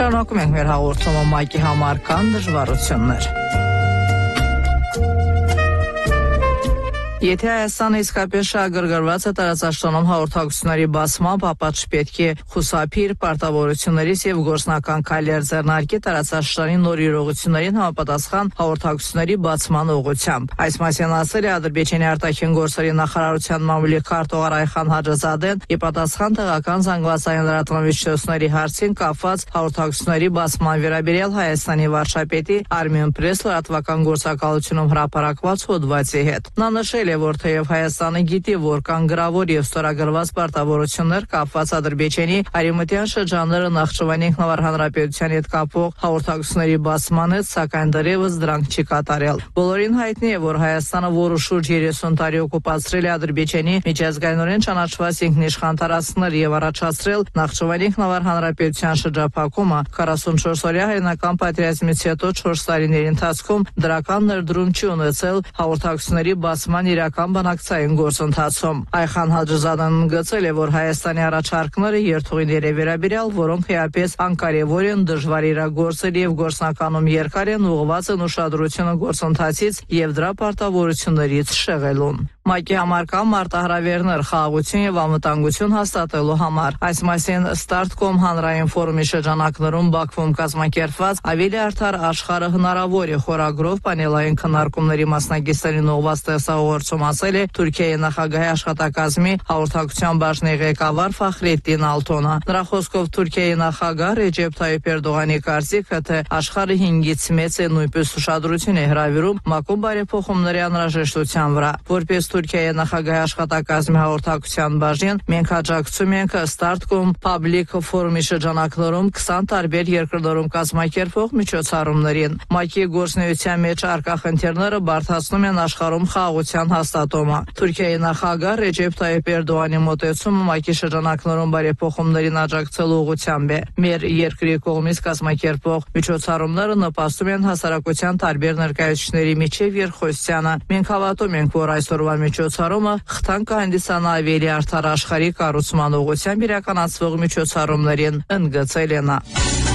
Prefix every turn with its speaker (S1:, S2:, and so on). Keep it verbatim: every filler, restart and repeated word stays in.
S1: Շարունակում ենք մեր հաղորդումը ՄԱԿ-ի համար կան դժվարություններ։ Եթե Հայաստանը իսկապես շահագրգռված է տարածաշրջանում հաղորդակցությունների բացմամբ, ապա չպետք է խուսափի իր պարտավորություններից եւ գործնական քայլեր ձեռնարկի տարածաշրջանի նոր իրողություններին համապատասխան հաղորդակցությունների բացման ուղղությամբ։ Այս մասին ասել է Ադրբեջանի արտաքին գործերի նախարարության մամուլի քարտուղար Այխան Հաջազադեն՝ ի պատասխան տեղական զանգվածային լրատվամիջոցների հարցին կապված հաղորդակցությունների բացման վերաբերյալ Հայաստանի վարչապետի Armen Press լրատվական գործակալությունում հրապարակված հոդվածի հետ։ Նա նշել է, որ թեև Հայաստանը գիտի, որ կան գրավոր եւ ստորագրված պարտավորություններ կապված Ադրբեջանի արևմտյան շրջանները Նախճիվանի ինքնավար հանրապետության հետ կապող հաղորդակցությունների բացման հետ, սակայն դեռևս դրանք չի կատարել։ Բոլորին հայտնի է, որ Հայաստանը, որը շուրջ երեսուն տարի օկուպացրել է Ադրբեջանի միջազգայինորեն ճանաչված ինքնիշխան տարածքներ եւ առաջացրել Նախճիվանի ինքնավար հանրապետության շրջափակումը, քառասունչորս-օրյա հայրենական պատերազմից հետո չորս տարիների ընթացքում դրական ներդրում չի ունեցել հաղորդակցությունների բացման իրական բանակցային գործընթացում։ Այխան Հաջազադեն ընդգծել է, որ Հայաստանի առաջարկները երթուղիների վերաբերյալ, որոնք էապես անկարևոր են, դժվար իրագործել եւ գործնականում երկար են, ուղղված են ուշադրությունը գործընթացից եւ դրա պարտավորություններից շեղելուն։ ՄԱԿ-ի համար կան մարտահրավերներ խաղաղություն եւ անվտանգություն հաստատելու համար։ Այս մասին Start.com հանրային ֆորումի շրջանակներում Բաքվում կազմակերպված ավելի արդար աշխարհը հնարավոր է խորագրով պանելային քննարկումների մասնակիցներին ուղղված տեսահաղորդում ասել է Թուրքիայի նախագահի աշխատակազմի հաղորդակցության բաժնի ղեկավար Ֆախրեդդին Ալթոնը։ Նրա խոսքով Թուրքիայի նախագահ Ռեջեփ Թայիփ Էրդողանի կարծիքը, թե աշխարհը հինգից մեծ է, նույնպես ուշադրություն է հրավիրում ՄԱԿ-ում բարեփոխումների անհրաժեշտության վրա։ Որպես Թուրքիայի նախագահի աշխատակազմի հաղորդակցության բաժին մենք աջակցում ենք Start.com Public Forum-ի շրջանակներում քսան տարբեր երկրներում կազմակերպվող միջոցառումներին։ ՄԱԿ-ի գործունեության մեջ առկա խնդիրները բարդացնում են աշխարհում խաղաղության հաստատումը։ Թուրքիայի նախագահ Ռեջեփ Թայիփ Էրդողանի մոտեցումը ՄԱԿ-ի շրջանակներում բարեփոխումներին աջակցելու ուղղությամբ է։ Մեր երկրի կողմից կազմակերպվող միջոցառումները նպաստում են հասարակության տարբեր ներկայացուցիչների միջև երկխոսությանը։ Մենք հավատում ենք, որ այսօրվա միջոցառումը խթան կհանդիսանա ավելի արդար աշխարհի կառուցման ուղղությամբ իրականացվող միջոցառումներին, ընդգծել է նա։